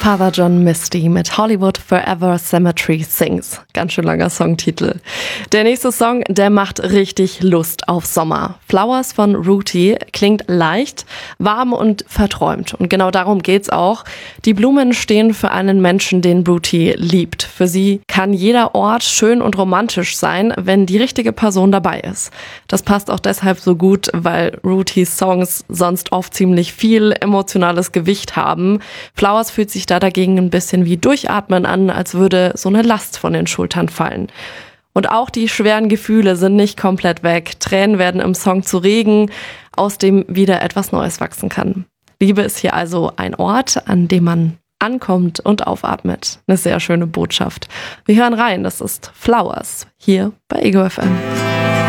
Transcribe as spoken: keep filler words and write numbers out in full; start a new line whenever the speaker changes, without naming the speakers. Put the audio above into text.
Father John Misty mit Hollywood Forever Cemetery Sings. Ganz schön langer Songtitel. Der nächste Song, der macht richtig Lust auf Sommer. Flowers von Rooty klingt leicht, warm und verträumt. Und genau darum geht's auch. Die Blumen stehen für einen Menschen, den Rooty liebt. Für sie kann jeder Ort schön und romantisch sein, wenn die richtige Person dabei ist. Das passt auch deshalb so gut, weil Rootys Songs sonst oft ziemlich viel emotionales Gewicht haben. Flowers fühlt sich da dagegen ein bisschen wie Durchatmen an, als würde so eine Last von den Schultern fallen. Und auch die schweren Gefühle sind nicht komplett weg. Tränen werden im Song zu Regen, aus dem wieder etwas Neues wachsen kann. Liebe ist hier also ein Ort, an dem man ankommt und aufatmet. Eine sehr schöne Botschaft. Wir hören rein, das ist Flowers hier bei Ego F M.